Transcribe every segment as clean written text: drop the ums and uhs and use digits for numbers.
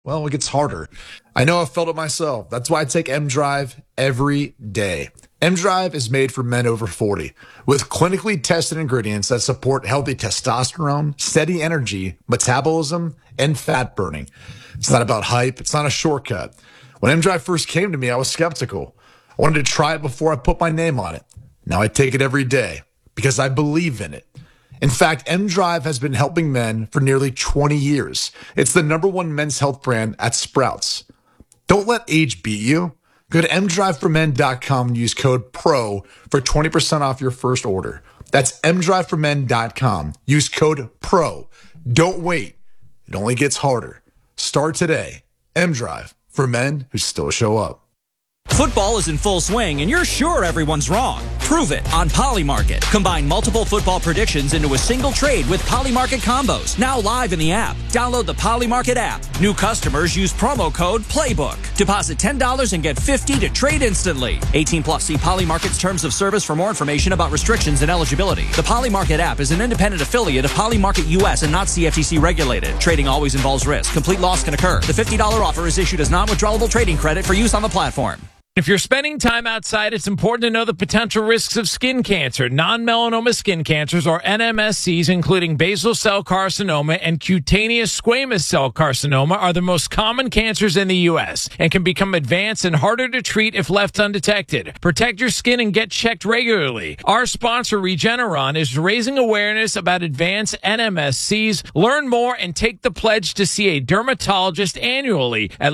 Well, it gets harder. I know I've felt it myself. That's why I take M-Drive every day. M-Drive is made for men over 40 with clinically tested ingredients that support healthy testosterone, steady energy, metabolism, and fat burning. It's not about hype. It's not a shortcut. When M-Drive first came to me, I was skeptical. I wanted to try it before I put my name on it. Now I take it every day because I believe in it. In fact, M-Drive has been helping men for nearly 20 years. It's the #1 men's health brand at Sprouts. Don't let age beat you. Go to mdriveformen.com and use code PRO for 20% off your first order. That's mdriveformen.com. Use code PRO. Don't wait. It only gets harder. Start today. M-Drive for men who still show up. Football is in full swing, and you're sure everyone's wrong. Prove it on Polymarket. Combine multiple football predictions into a single trade with Polymarket combos. Now live in the app. Download the Polymarket app. New customers use promo code PLAYBOOK. Deposit $10 and get $50 to trade instantly. 18 plus. See Polymarket's terms of service for more information about restrictions and eligibility. The Polymarket app is an independent affiliate of Polymarket US and not CFTC regulated. Trading always involves risk. Complete loss can occur. The $50 offer is issued as non-withdrawable trading credit for use on the platform. If you're spending time outside, it's important to know the potential risks of skin cancer. Non-melanoma skin cancers, or NMSCs, including basal cell carcinoma and cutaneous squamous cell carcinoma, are the most common cancers in the U.S. and can become advanced and harder to treat if left undetected. Protect your skin and get checked regularly. Our sponsor, Regeneron, is raising awareness about advanced NMSCs. Learn more and take the pledge to see a dermatologist annually at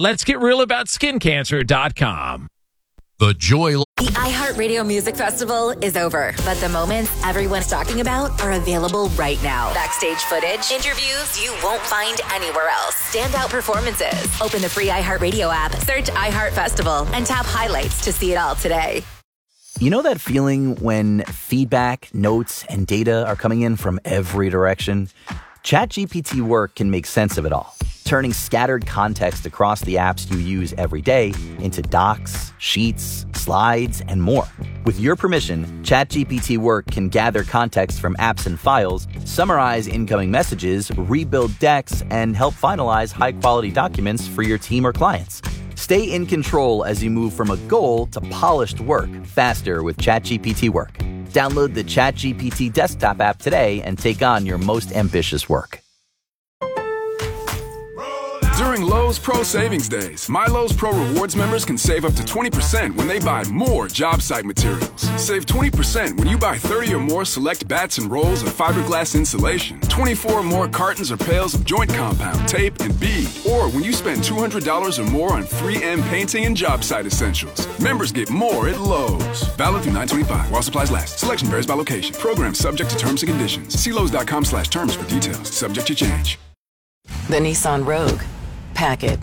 letsgetrealaboutSkinCancer.com. The Joy. The iHeartRadio Music Festival is over, but the moments everyone's talking about are available right now. Backstage footage, interviews you won't find anywhere else, standout performances. Open the free iHeartRadio app, search iHeart Festival, and tap highlights to see it all today. You know that feeling when feedback, notes, and data are coming in from every direction? ChatGPT Work can make sense of it all, turning scattered context across the apps you use every day into docs, sheets, slides, and more. With your permission, ChatGPT Work can gather context from apps and files, summarize incoming messages, rebuild decks, and help finalize high-quality documents for your team or clients. Stay in control as you move from a goal to polished work faster with ChatGPT Work. Download the ChatGPT desktop app today and take on your most ambitious work. During Lowe's Pro Savings Days, My Lowe's Pro Rewards members can save up to 20% when they buy more job site materials. Save 20% when you buy 30 or more select bats and rolls of fiberglass insulation, 24 or more cartons or pails of joint compound, tape, and bead, or when you spend $200 or more on 3M painting and job site essentials. Members get more at Lowe's. Valid through 9/25 while supplies last. Selection varies by location. Program subject to terms and conditions. See Lowe's.com/terms for details. Subject to change. The Nissan Rogue. Pack it.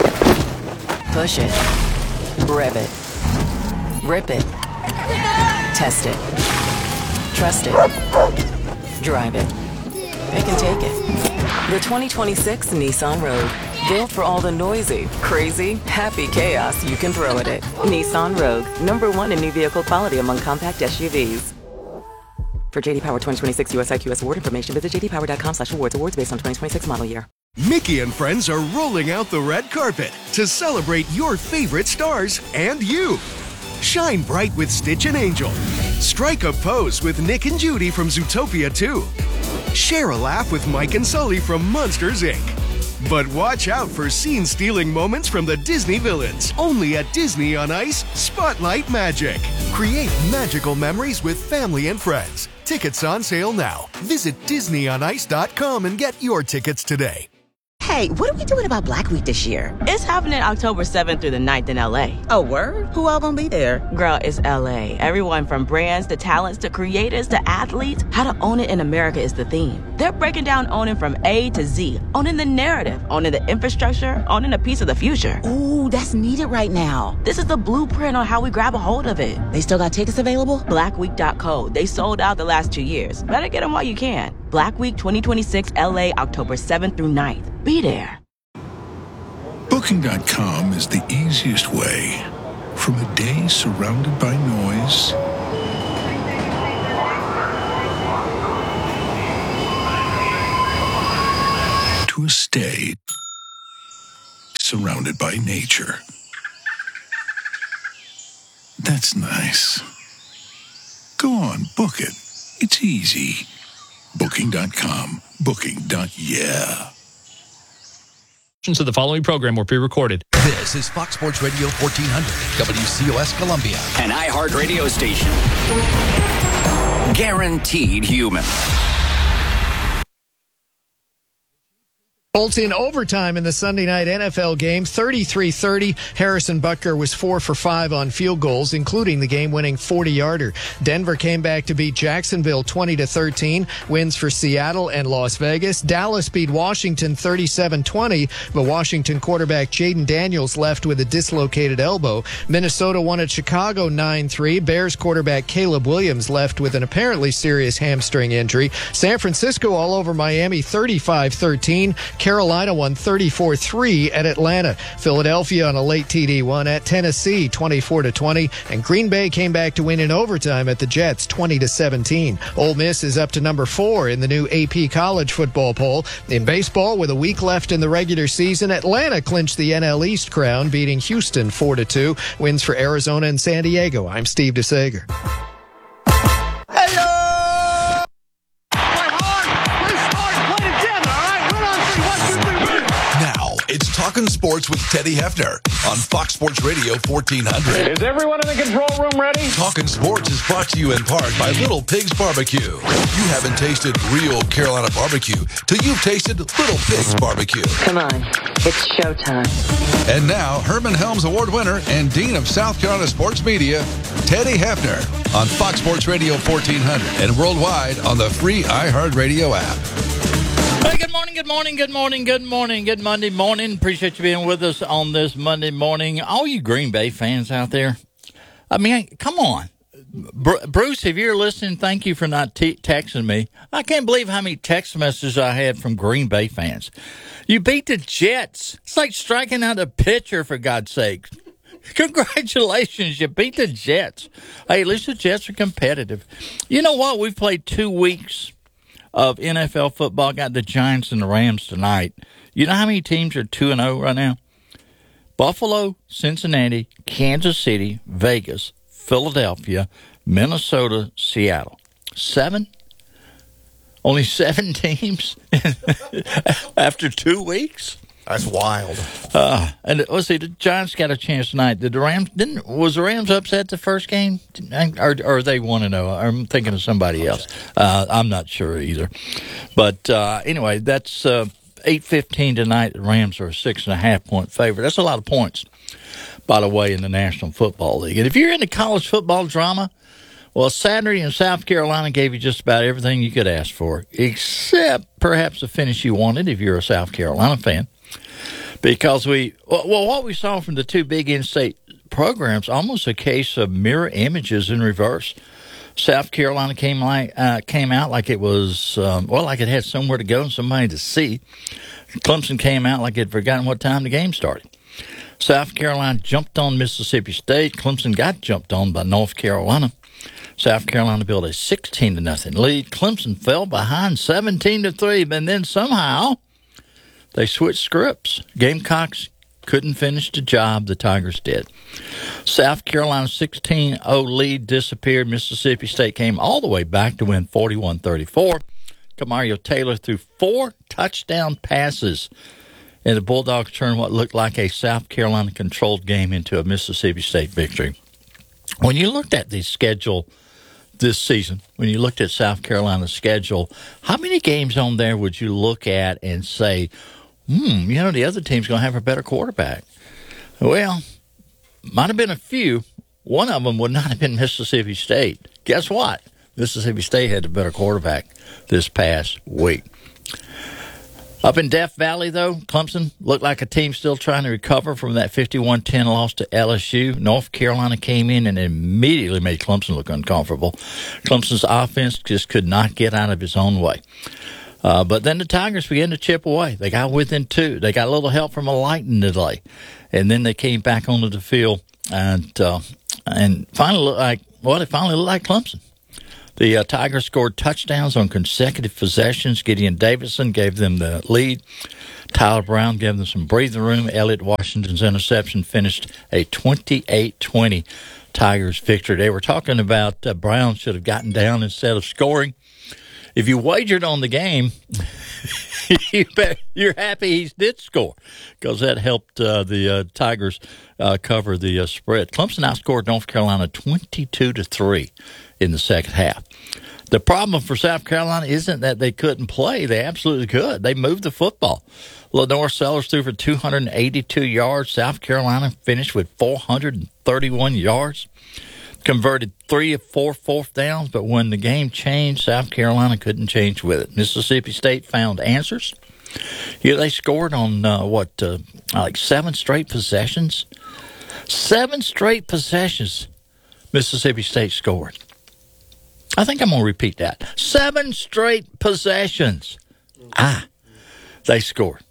Push it. Rev it. Rip it. Test it. Trust it. Drive it. It can take it. The 2026 Nissan Rogue. Built for all the noisy, crazy, happy chaos you can throw at it. Nissan Rogue. #1 in new vehicle quality among compact SUVs. For JD Power 2026 US IQS award information, visit jdpower.com/awards. Awards based on 2026 model year. Mickey and friends are rolling out the red carpet to celebrate your favorite stars and you. Shine bright with Stitch and Angel. Strike a pose with Nick and Judy from Zootopia 2. Share a laugh with Mike and Sully from Monsters, Inc. But watch out for scene-stealing moments from the Disney villains. Only at Disney on Ice Spotlight Magic. Create magical memories with family and friends. Tickets on sale now. Visit DisneyOnIce.com and get your tickets today. Hey, what are we doing about Black Week this year? It's happening October 7th through the 9th in LA. Oh, word? Who all gonna be there? Girl, it's LA. Everyone from brands to talents to creators to athletes. How to own it in America is the theme. They're breaking down owning from A to Z. Owning the narrative, owning the infrastructure, owning a piece of the future. Ooh, that's needed right now. This is the blueprint on how we grab a hold of it. They still got tickets available? Blackweek.co. They sold out the last 2 years. Better get them while you can. Black Week 2026 LA, October 7th through 9th. Be there. Booking.com is the easiest way from a day surrounded by noise to a stay surrounded by nature. That's nice. Go on, book it. It's easy. Booking.com. Booking.yeah. So the following program were pre-recorded. This is Fox Sports Radio 1400, WCOS Columbia. An iHeart radio station. Guaranteed human. Colts in overtime in the Sunday night NFL game, 33-30. Harrison Butker was 4 for 5 on field goals, including the game-winning 40-yarder. Denver came back to beat Jacksonville 20-13. Wins for Seattle and Las Vegas. Dallas beat Washington 37-20, but Washington quarterback Jaden Daniels left with a dislocated elbow. Minnesota won at Chicago 9-3. Bears quarterback Caleb Williams left with an apparently serious hamstring injury. San Francisco all over Miami 35-13. Carolina won 34-3 at Atlanta. Philadelphia on a late TD won at Tennessee 24-20, and Green Bay came back to win in overtime at the Jets 20-17. Ole Miss is up to number 4 in the new AP college football poll. In baseball, with a week left in the regular season, Atlanta clinched the NL East crown, beating Houston 4-2. Wins for Arizona and San Diego. I'm Steve DeSager. It's Talkin' Sports with Teddy Hefner on Fox Sports Radio 1400. Is everyone in the control room ready? Talkin' Sports is brought to you in part by Little Pig's Barbecue. You haven't tasted real Carolina barbecue till you've tasted Little Pig's Barbecue. Come on, it's showtime. And now, Herman Helms Award winner and Dean of South Carolina Sports Media, Teddy Hefner on Fox Sports Radio 1400 and worldwide on the free iHeartRadio app. Hey, good morning, good morning, good morning, good morning, good Monday morning. Appreciate you being with us on this Monday morning. All you Green Bay fans out there, I mean, come on. Bruce, if you're listening, thank you for not texting me. I can't believe how many text messages I had from Green Bay fans. You beat the Jets. It's like striking out a pitcher, for God's sake. Congratulations, you beat the Jets. Hey, at least the Jets are competitive. You know what? We've played 2 weeks of NFL football. Got the Giants and the Rams tonight. You know how many teams are 2-0 right now? Buffalo, Cincinnati, Kansas City, Vegas, Philadelphia, Minnesota, Seattle. 7? Only 7 teams after 2 weeks? That's wild. And let's see, the Giants got a chance tonight. Did the Rams was the Rams upset the first game, or are they 1-0? I'm thinking of somebody else. I'm not sure either. But anyway, that's 8:15 tonight. The Rams are a 6.5-point favorite. That's a lot of points, by the way, in the National Football League. And if you're into college football drama, well, Saturday in South Carolina gave you just about everything you could ask for, except perhaps the finish you wanted if you're a South Carolina fan. Because what we saw from the 2 big in-state programs, almost a case of mirror images in reverse. South Carolina came out like it was, like it had somewhere to go and somebody to see. Clemson came out like it had forgotten what time the game started. South Carolina jumped on Mississippi State. Clemson got jumped on by North Carolina. South Carolina built a 16-0 lead. Clemson fell behind 17-3, and then somehow they switched scripts. Gamecocks couldn't finish the job. The Tigers did. South Carolina's 16-0 lead disappeared. Mississippi State came all the way back to win 41-34. Kamario Taylor threw 4 touchdown passes, and the Bulldogs turned what looked like a South Carolina-controlled game into a Mississippi State victory. When you looked at the schedule this season, when you looked at South Carolina's schedule, how many games on there would you look at and say, the other team's going to have a better quarterback? Well, might have been a few. One of them would not have been Mississippi State. Guess what? Mississippi State had a better quarterback this past week. Up in Death Valley, though, Clemson looked like a team still trying to recover from that 51-10 loss to LSU. North Carolina came in and immediately made Clemson look uncomfortable. Clemson's offense just could not get out of its own way. But then the Tigers began to chip away. They got within 2. They got a little help from a lightning delay. And then they came back onto the field and finally looked like Clemson. The Tigers scored touchdowns on consecutive possessions. Gideon Davidson gave them the lead. Tyler Brown gave them some breathing room. Elliott Washington's interception finished a 28-20 Tigers victory. They were talking about Brown should have gotten down instead of scoring. If you wagered on the game, you're happy he did score because that helped the Tigers cover the spread. Clemson outscored North Carolina 22-3 in the second half. The problem for South Carolina isn't that they couldn't play. They absolutely could. They moved the football. Lenore Sellers threw for 282 yards. South Carolina finished with 431 yards. Converted 3 of 4 fourth downs, but when the game changed, South Carolina couldn't change with it. Mississippi State found answers. Yeah, they scored on, like 7 straight possessions? 7 straight possessions Mississippi State scored. I think I'm going to repeat that. 7 straight possessions. They scored.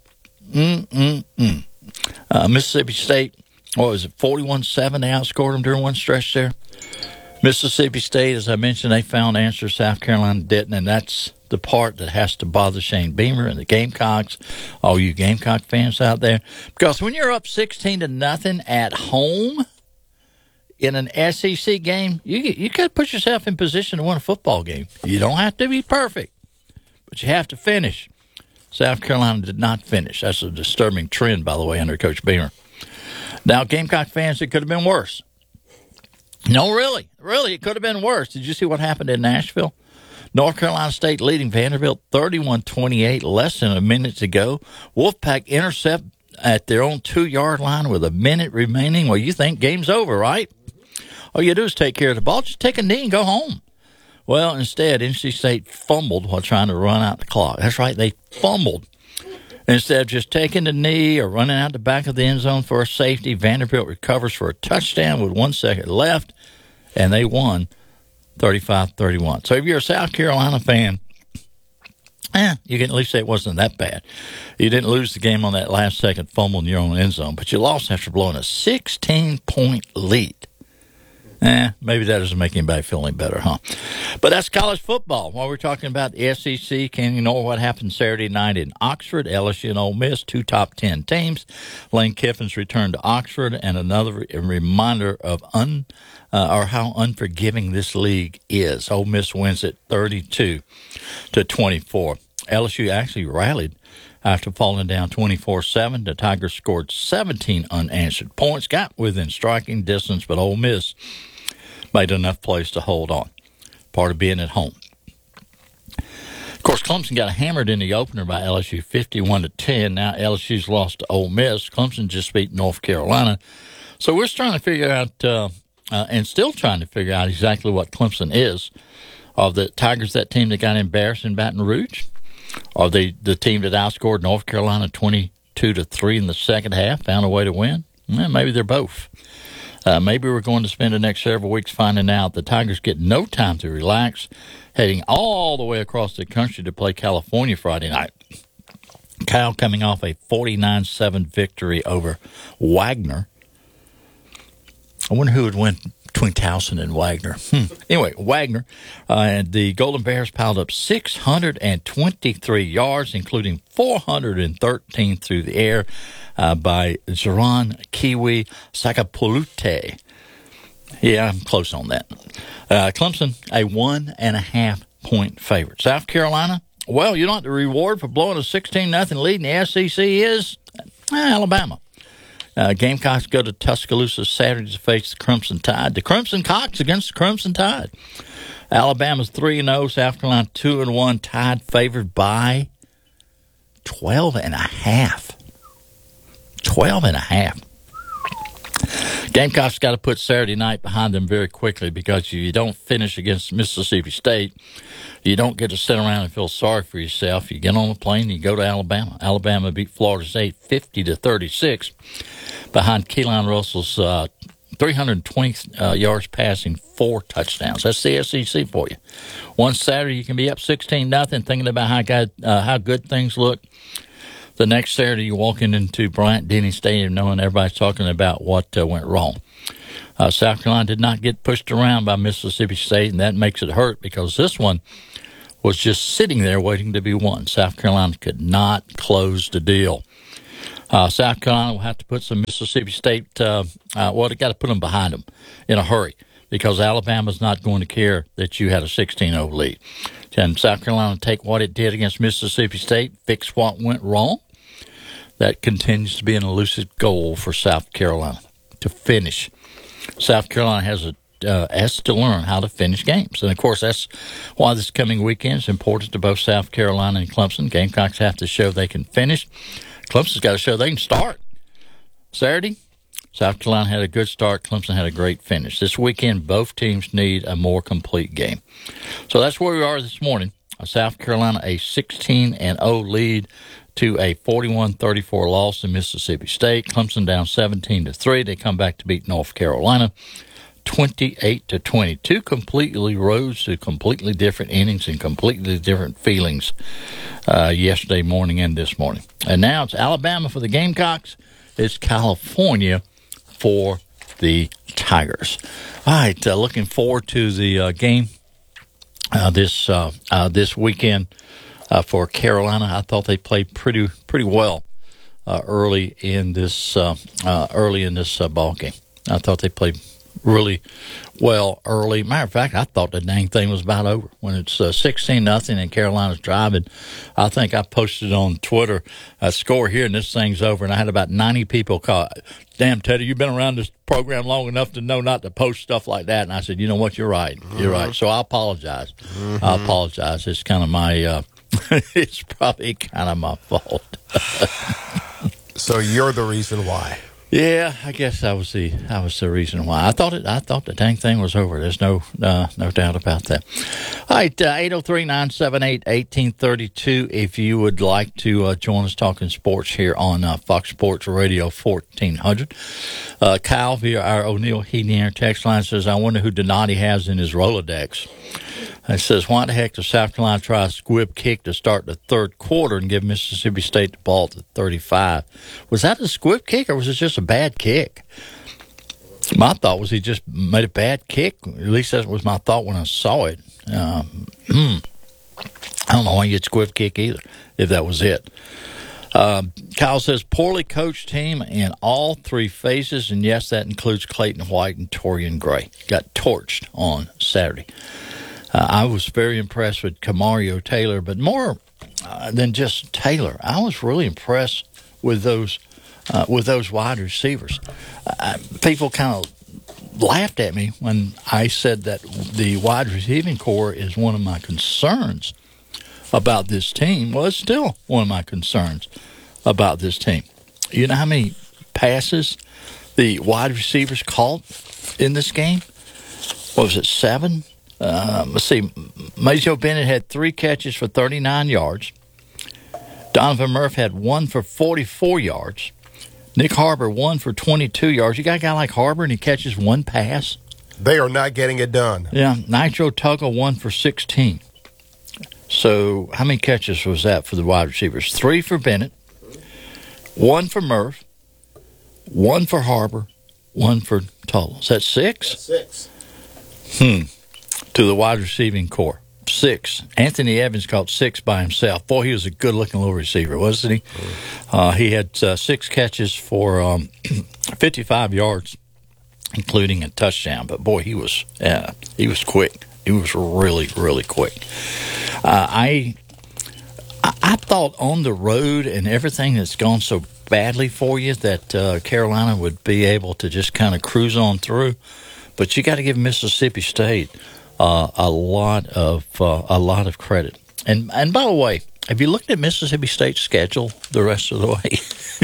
Mississippi State, 41-7? They outscored them during one stretch there. Mississippi State, as I mentioned, they found answers. South Carolina didn't, and that's the part that has to bother Shane Beamer and the Gamecocks, all you Gamecock fans out there. Because when you're up 16-0 at home in an SEC game, you got to put yourself in position to win a football game. You don't have to be perfect, but you have to finish. South Carolina did not finish. That's a disturbing trend, by the way, under Coach Beamer. Now, Gamecock fans, it could have been worse. No, really, it could have been worse. Did you see what happened in Nashville? North Carolina State leading Vanderbilt 31-28, less than a minute to go. Wolfpack intercept at their own 2-yard line with a minute remaining. Well, you think game's over, right? All you do is take care of the ball. Just take a knee and go home. Well, instead, NC State fumbled while trying to run out the clock. That's right, they fumbled. Instead of just taking the knee or running out the back of the end zone for a safety, Vanderbilt recovers for a touchdown with 1 second left, and they won 35-31. So if you're a South Carolina fan, you can at least say it wasn't that bad. You didn't lose the game on that last-second fumble in your own end zone, but you lost after blowing a 16-point lead. Maybe that doesn't make anybody feel any better, huh? But that's college football. While we're talking about the SEC, can you know what happened Saturday night in Oxford? LSU and Ole Miss, 2 top 10 teams. Lane Kiffin's return to Oxford, and another reminder of how unforgiving this league is. Ole Miss wins it 32-24. LSU actually rallied after falling down 24-7. The Tigers scored 17 unanswered points, got within striking distance, but Ole Miss made enough plays to hold on. Part of being at home. Of course, Clemson got hammered in the opener by LSU 51-10. Now LSU's lost to Ole Miss. Clemson just beat North Carolina. So we're trying to figure out, and still trying to figure out exactly what Clemson is. Are the Tigers that team that got embarrassed in Baton Rouge? Are they the team that outscored North Carolina 22-3 in the second half, found a way to win? Maybe they're both. Maybe we're going to spend the next several weeks finding out. The Tigers get no time to relax, heading all the way across the country to play California Friday night. Cal coming off a 49-7 victory over Wagner. I wonder who would win between Towson and Wagner. Anyway, Wagner and the Golden Bears piled up 623 yards, including 413 through the air by Zeron Kiwi Sakapolute. Yeah, I'm close on that. Clemson, a 1.5-point favorite. South Carolina, well, you know what the reward for blowing a 16-0 lead in the SEC is? Alabama. Gamecocks go to Tuscaloosa Saturday to face the Crimson Tide. The Crimson Cocks against the Crimson Tide. Alabama's 3-0, South Carolina 2-1, Tide favored by 12.5. 12.5. Gamecocks got to put Saturday night behind them very quickly because if you don't finish against Mississippi State, you don't get to sit around and feel sorry for yourself. You get on a plane and you go to Alabama. Alabama beat Florida State 50-36 behind Keelan Russell's 320 yards passing, 4 touchdowns. That's the SEC for you. One Saturday you can be up 16-0 thinking about how good things look. The next Saturday, you're walking into Bryant-Denny Stadium knowing everybody's talking about what went wrong. South Carolina did not get pushed around by Mississippi State, and that makes it hurt because this one was just sitting there waiting to be won. South Carolina could not close the deal. South Carolina will have to put some Mississippi State, they got to put them behind them in a hurry because Alabama's not going to care that you had a 16-0 lead. Can South Carolina take what it did against Mississippi State, fix what went wrong? That continues to be an elusive goal for South Carolina to finish. South Carolina has to learn how to finish games. And, of course, that's why this coming weekend is important to both South Carolina and Clemson. Gamecocks have to show they can finish. Clemson's got to show they can start. Saturday, South Carolina had a good start. Clemson had a great finish. This weekend, both teams need a more complete game. So that's where we are this morning. South Carolina, a 16-0 lead to a 41-34 loss in Mississippi State. Clemson down 17-3. They come back to beat North Carolina 28-20. Two completely roads to completely different innings and completely different feelings yesterday morning and this morning. And now it's Alabama for the Gamecocks. It's California for the Tigers. All right, looking forward to the game this weekend for Carolina. I thought they played pretty well early in this ball game. I thought they played really well early. Matter of fact, I thought the dang thing was about over when it's 16-0 and Carolina's driving. I think I posted on Twitter a score here and this thing's over, and I had about 90 people call. Damn, Teddy, you've been around this program long enough to know not to post stuff like that. And I said, you know what, you're right. You're right. So I apologize. I apologize. It's kind of my it's probably kind of my fault. So you're the reason why. Yeah, I guess that was the reason why. I thought the dang thing was over. There's no doubt about that. All right, 803-978-1832. If you would like to join us talking sports here on Fox Sports Radio 1400. Kyle via our O'Neill Heating Air text line says, I wonder who Donati has in his Rolodex. It says, why the heck does South Carolina try a squib kick to start the third quarter and give Mississippi State the ball at the 35? Was that a squib kick or was it just a bad kick? My thought was he just made a bad kick. At least that was my thought when I saw it. I don't know why you get squib kick either, if that was it. Kyle says, poorly coached team in all three phases, and yes, that includes Clayton White and Torian Gray. Got torched on Saturday. I was very impressed with Camario Taylor, but more than just Taylor, I was really impressed with those wide receivers. People kind of laughed at me when I said that the wide receiving core is one of my concerns about this team. Well, it's still one of my concerns about this team. You know how many passes the wide receivers caught in this game? What was it, 7? Let's see. Majo Bennett had 3 catches for 39 yards. Donovan Murphy had 1 for 44 yards. Nick Harbor 1 for 22 yards. You got a guy like Harbor and he catches 1 pass. They are not getting it done. Yeah, Nitro Tuggle 1 for 16. So how many catches was that for the wide receivers? 3 for Bennett, 1 for Murph, 1 for Harbor, 1 for Tuggle. Is that 6? That's 6. To the wide receiving core. 6. Anthony Evans caught 6 by himself. Boy, he was a good-looking little receiver, wasn't he? He had 6 catches for 55 yards, including a touchdown. But, boy, he was quick. He was really, really quick. I thought on the road and everything that's gone so badly for you that Carolina would be able to just kind of cruise on through. But you got to give Mississippi State a lot of credit. And by the way, have you looked at Mississippi State's schedule the rest of the way?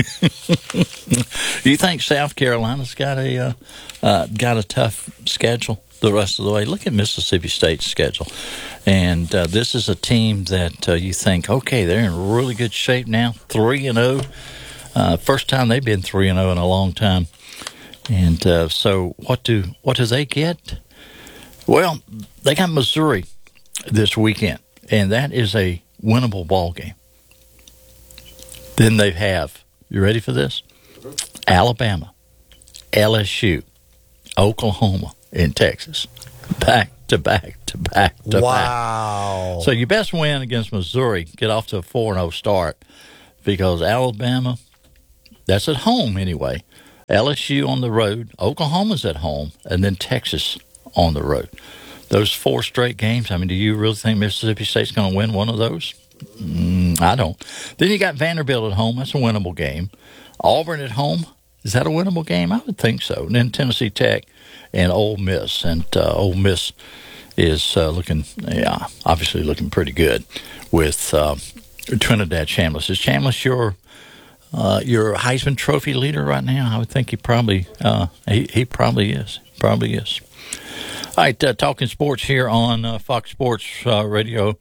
Do you think South Carolina's got a tough schedule the rest of the way? Look at Mississippi State's schedule, and this is a team that you think, okay, they're in really good shape now, 3-0. First time they've been 3-0 in a long time. And so what do they get? Well, they got Missouri this weekend, and that is a winnable ball game. Then they have, you ready for this? Alabama, LSU, Oklahoma, and Texas. Back to back to back to back. Wow. So your best win against Missouri, get off to a 4-0 start, because Alabama, That's at home anyway. LSU on the road, Oklahoma's at home, and then Texas on the road. Those 4 straight games, I mean, do you really think Mississippi State's going to win one of those? I don't. Then you got Vanderbilt at home. That's a winnable game. Auburn at home. Is that a winnable game? I would think so. And then Tennessee Tech and Ole Miss. And Ole Miss is obviously looking pretty good with Trinidad Chambliss. Is Chambliss your Heisman Trophy leader right now? I would think he probably he probably is. Probably is. All right, talking sports here on Fox Sports Radio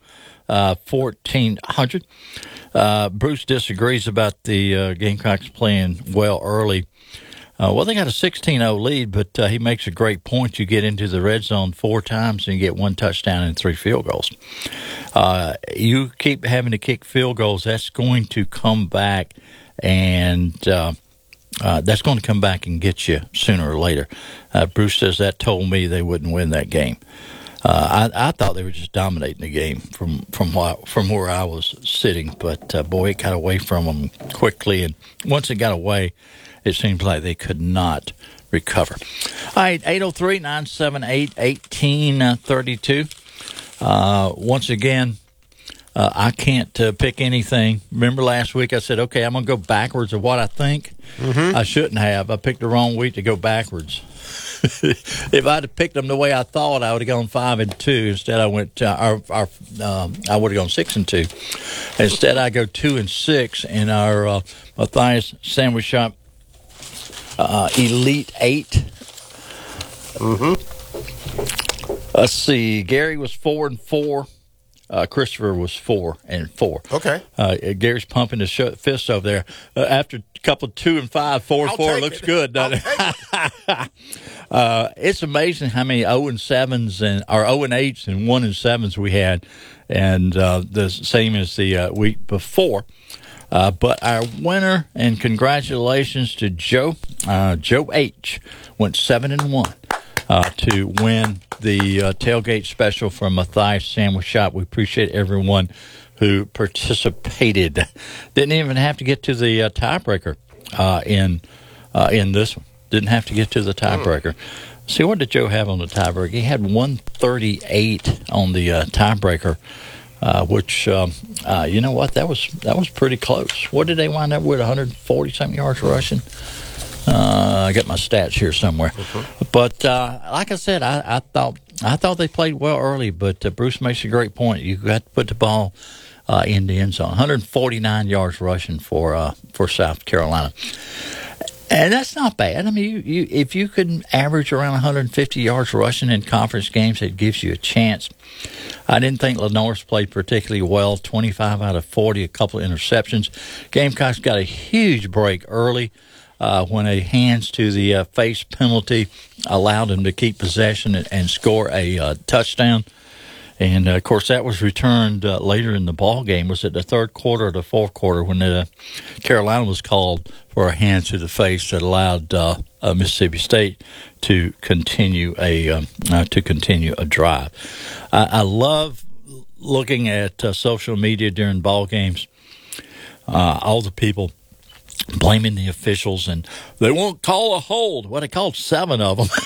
1400. Bruce disagrees about the Gamecocks playing well early. Well, they got a 16-0 lead, but he makes a great point. You get into the red zone 4 times and you get 1 touchdown and 3 field goals. You keep having to kick field goals, that's going to come back, and that's going to come back and get you sooner or later. Bruce says that told me they wouldn't win that game. I thought they were just dominating the game from where I was sitting, but boy, it got away from them quickly, and once it got away, it seems like they could not recover. All right, 803-978-1832. Once again, I can't pick anything. Remember last week I said, okay, I'm going to go backwards of what I think? Mm-hmm. I shouldn't have. I picked the wrong week to go backwards. If I'd have picked them the way I thought, I would have gone 5-2. Instead, I went. I would have gone 6-2. Instead, I go 2-6 in our Matthias Sandwich Shop Elite 8. Mm-hmm. Let's see. Gary was 4-4. Christopher was 4-4. Okay. Gary's pumping his fist over there. After a couple of 2 and 5, 4-4 looks good, doesn't it? It's amazing how many 0-7s or 0-8s and 1-7s we had, and the same as the week before. But our winner, and congratulations to Joe. Joe H. went 7-1 to win the tailgate special from Matthias Sandwich Shop. We appreciate everyone who participated. Didn't even have to get to the tiebreaker in this one. Didn't have to get to the tiebreaker. See, what did Joe have on the tiebreaker? He had 138 on the tiebreaker, which you know what? That was pretty close. What did they wind up with? 140-something yards rushing. I got my stats here somewhere. But like I said, I thought they played well early, but Bruce makes a great point. You got to put the ball in the end zone. 149 yards rushing for South Carolina. And that's not bad. I mean, you if you could average around 150 yards rushing in conference games, it gives you a chance. I didn't think Lenore's played particularly well, 25 out of 40, a couple of interceptions. Gamecocks got a huge break early when a hands to the face penalty allowed them to keep possession and score a touchdown. And, of course, that was returned later in the ball game. Was it the third quarter or the fourth quarter when Carolina was called for a hand to the face that allowed Mississippi State to continue a drive? I love looking at social media during ball games. All the people blaming the officials, and they won't call a hold. Well, they called 7 of them.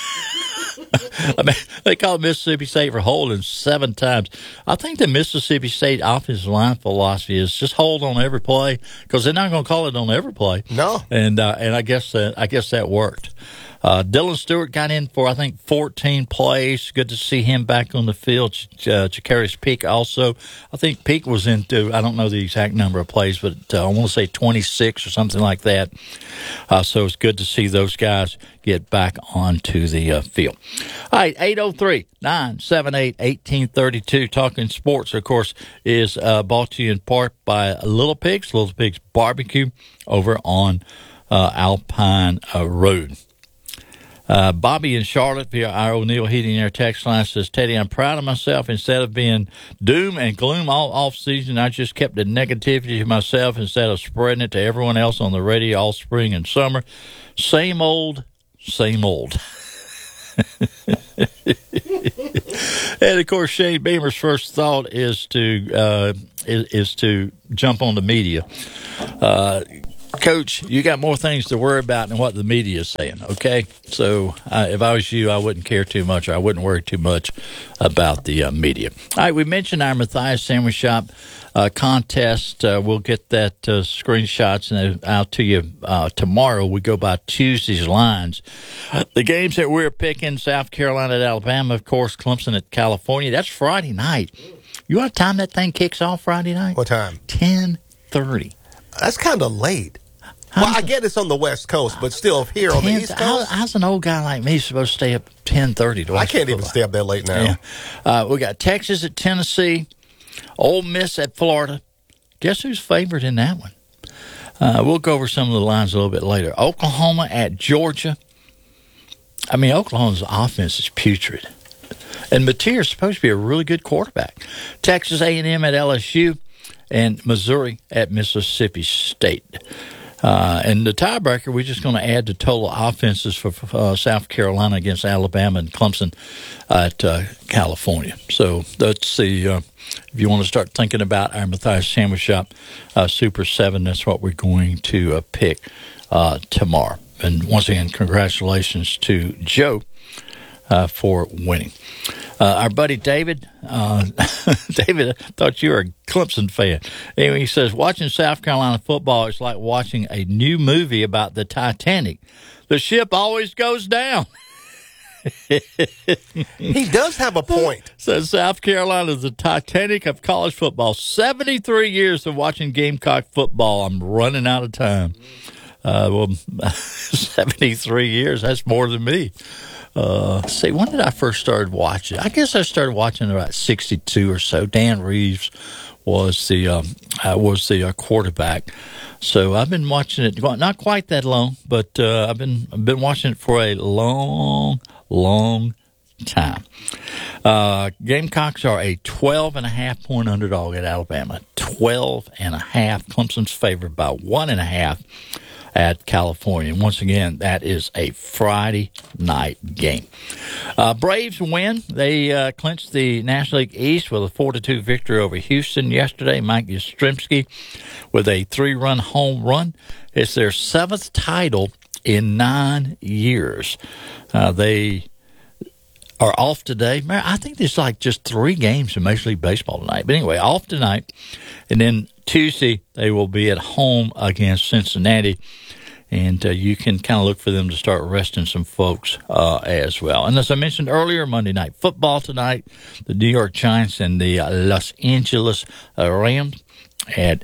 I mean, they called Mississippi State for holding 7 times. I think the Mississippi State offensive line philosophy is just hold on every play, because they're not going to call it on every play. No, and I guess that worked. Dylan Stewart got in for, I think, 14 plays. Good to see him back on the field. Jacarius Peak also. I think Peak was into, I don't know the exact number of plays, but I want to say 26 or something like that. So it's good to see those guys get back onto the field. All right, 803-978-1832. Talking Sports, of course, is brought to you in part by Little Pigs Barbecue over on Alpine Road. Bobby in Charlotte via our O'Neill Heating and Air text line says, Teddy, I'm proud of myself. Instead of being doom and gloom all off season, I just kept the negativity to myself instead of spreading it to everyone else on the radio all spring and summer. Same old, same old. And of course, Shane Beamer's first thought is to jump on the media. Coach, you got more things to worry about than what the media is saying, okay? So if I was you, I wouldn't care too much, or I wouldn't worry too much about the media. All right, we mentioned our Matthias Sandwich Shop contest. We'll get that screenshots out to you tomorrow. We go by Tuesday's lines. The games that we're picking, South Carolina at Alabama, of course, Clemson at California. That's Friday night. You know what time that thing kicks off Friday night? What time? 10:30. That's kind of late. Well, I get it's on the West Coast, but still here on the East Coast. How's an old guy like me supposed to stay up 10:30 to watch? I can't even stay up that late now. Yeah. We got Texas at Tennessee, Ole Miss at Florida. Guess who's favored in that one? We'll go over some of the lines a little bit later. Oklahoma at Georgia. I mean, Oklahoma's offense is putrid. And Mateer is supposed to be a really good quarterback. Texas A&M at LSU and Missouri at Mississippi State. And the tiebreaker, we're just going to add the total offenses for South Carolina against Alabama and Clemson at California. So that's the if you want to start thinking about our Matthias Sandwich Shop Super 7, that's what we're going to pick tomorrow. And once again, congratulations to Joe for winning. Our buddy David, David, I thought you were a Clemson fan. Anyway, he says, watching South Carolina football is like watching a new movie about the Titanic. The ship always goes down. He does have a point. Says South Carolina is the Titanic of college football. 73 years of watching Gamecock football. I'm running out of time. 73 years, that's more than me. See, when did I first start watching? I guess I started watching about 62 or so. Dan Reeves was the quarterback. So I've been watching it, not quite that long, but I've been watching it for a long time. Gamecocks are a 12.5-point underdog at Alabama. 12.5. Clemson's favored by 1.5 at California. And once again, that is a Friday night game. Braves win. They clinched the National League East with a 4-2 victory over Houston yesterday. Mike Yastrzemski with a 3-run home run. It's their 7th title in 9 years. They are off today. I think there's like just 3 games in Major League Baseball tonight. But anyway, off tonight. And then Tuesday, they will be at home against Cincinnati. And you can kind of look for them to start resting some folks as well. And as I mentioned earlier, Monday Night Football tonight, the New York Giants and the Los Angeles Rams at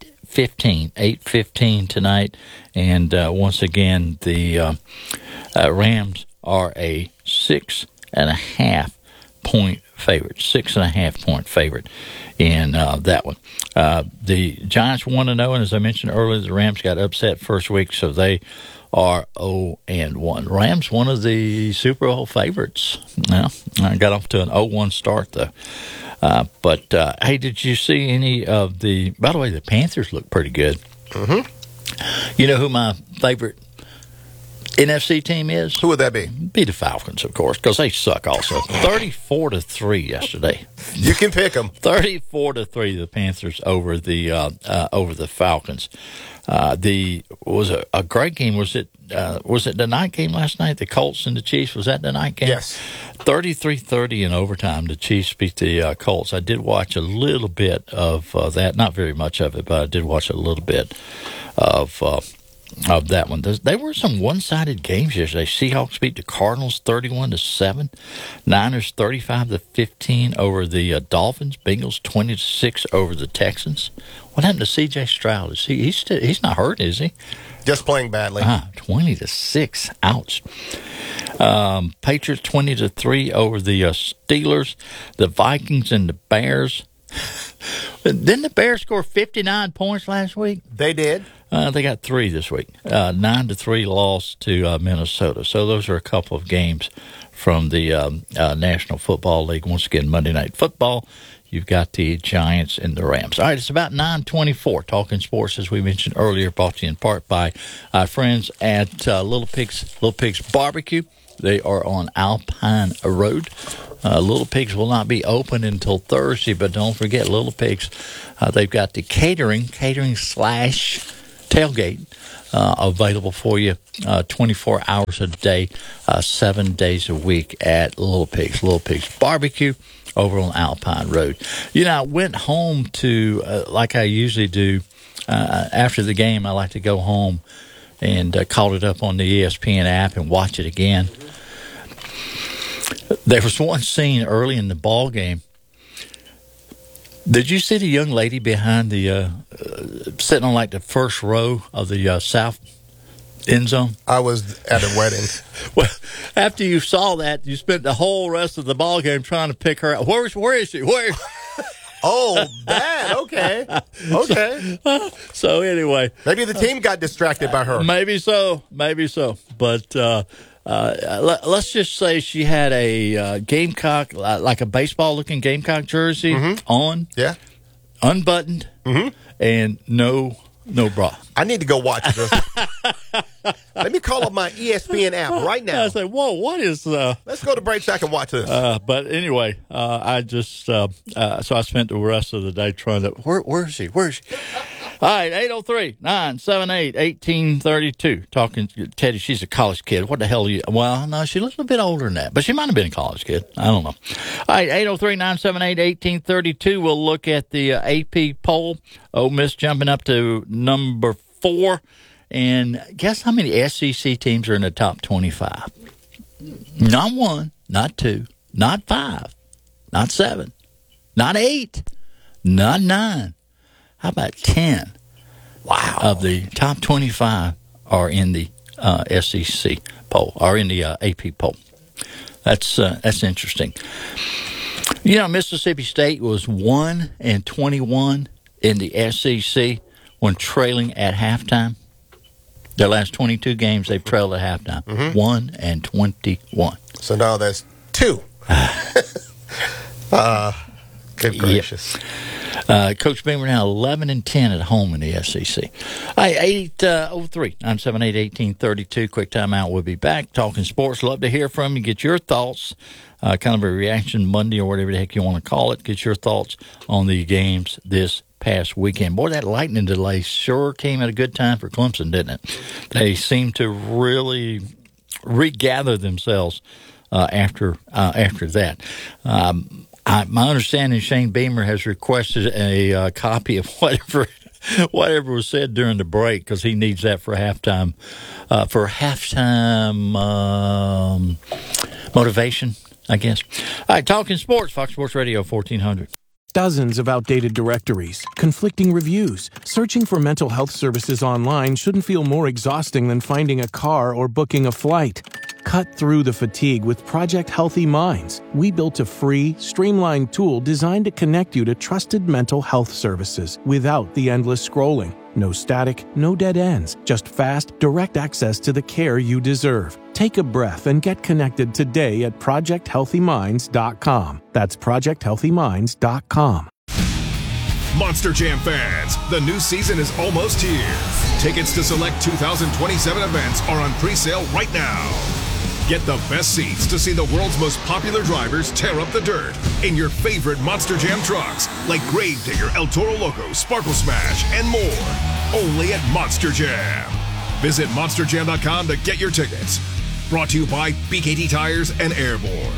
8:15 tonight. And once again, the Rams are a 6.5-point favorite. 6.5-point favorite in that one. The Giants 1-0, and as I mentioned earlier, the Rams got upset first week, so they are 0-1. Rams, one of the Super Bowl favorites. Now, I got off to an 0-1 start, though. But, hey, did you see any of the... By the way, the Panthers look pretty good. Mm-hmm. You know who my favorite NFC team is? Who would that be? Be the Falcons, of course, because they suck also. 34-3 yesterday. You can pick them. 34-3, the Panthers over the Falcons. Was a great game. Was it the night game last night? The Colts and the Chiefs, was that the night game? Yes. 33-30 in overtime. The Chiefs beat the Colts. I did watch a little bit of that. Not very much of it, but I did watch a little bit of that one. There were some one-sided games yesterday. Seahawks beat the Cardinals 31-7. Niners 35-15 over the Dolphins. Bengals 20-6 over the Texans. What happened to C.J. Stroud? He's not hurt, is he? Just playing badly. 20-6. Ouch. Patriots 20-3 over the Steelers. The Vikings and the Bears. Didn't the Bears score 59 points last week? They did. They got 3 this week. 9-3 loss to Minnesota. So those are a couple of games from the National Football League. Once again, Monday Night Football. You've got the Giants and the Rams. All right, it's about 9:24. Talking sports, as we mentioned earlier, brought to you in part by our friends at Little Pigs Barbecue. They are on Alpine Road. Little Pigs will not be open until Thursday, but don't forget Little Pigs. They've got the catering / tailgate available for you 24 hours a day, 7 days a week at Little Pigs. Little Pigs Barbecue over on Alpine Road. I went home to, like I usually do, after the game, I like to go home and caught it up on the ESPN app and watch it again. There was one scene early in the ball game. Did you see the young lady behind the sitting on like the first row of the south end zone? I was at a wedding. Well, after you saw that, you spent the whole rest of the ball game trying to pick her out. Where is she? Where? Oh, bad. Okay. So anyway, maybe the team got distracted by her. Maybe so. But let's just say she had a Gamecock, like a baseball-looking Gamecock jersey on, unbuttoned, and no bra. I need to go watch this. Let me call up my ESPN app right now. I say, whoa, what is... Let's go to break so I can watch this. But anyway, I just... so I spent the rest of the day trying to... Where is she? All right, 803-978-1832. Talking to Teddy, she's a college kid. What the hell are you... Well, no, she looks a bit older than that, but she might have been a college kid. I don't know. All right, 803-978-1832. We'll look at the AP poll. Ole Miss jumping up to number 4. And guess how many SEC teams are in the top 25? Not 1, not 2, not 5, not 7, not 8, not 9. How about 10? Wow. Of the top 25 are in the SEC poll, are in the AP poll. That's interesting. Mississippi State was 1-21 in the SEC when trailing at halftime. Their last 22 games, they've trailed at halftime. 1-21. So now that's 2. Good gracious. Yep. Coach Beamer now 11-10 at home in the SEC. All right, 803-978-1832. Quick timeout. We'll be back talking sports. Love to hear from you. Get your thoughts. Kind of a reaction Monday or whatever the heck you want to call it. Get your thoughts on the games this past weekend. Boy, that lightning delay sure came at a good time for Clemson, didn't it? They seemed to really regather themselves after that. My understanding, Shane Beamer has requested a copy of whatever was said during the break because he needs that for halftime motivation, I guess. All right, talking sports, Fox Sports Radio 1400. Dozens of outdated directories, conflicting reviews. Searching for mental health services online shouldn't feel more exhausting than finding a car or booking a flight. Cut through the fatigue with Project Healthy Minds. We built a free, streamlined tool designed to connect you to trusted mental health services without the endless scrolling. No static, no dead ends, just fast, direct access to the care you deserve. Take a breath and get connected today at ProjectHealthyMinds.com. That's ProjectHealthyMinds.com. Monster Jam fans, the new season is almost here. Tickets to select 2027 events are on pre-sale right now. Get the best seats to see the world's most popular drivers tear up the dirt in your favorite Monster Jam trucks like Gravedigger, El Toro Loco, Sparkle Smash, and more. Only at Monster Jam. Visit monsterjam.com to get your tickets. Brought to you by BKT Tires and Airborne.